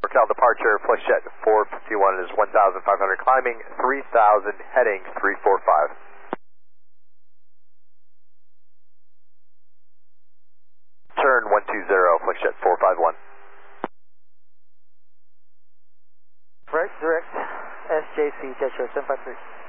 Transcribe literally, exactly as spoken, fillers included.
SoCal departure, FlexJet four fifty-one is one thousand five hundred climbing, three thousand heading three four five. Turn one two zero, FlexJet four five one. Right, direct, S J C, Jetro seven five three.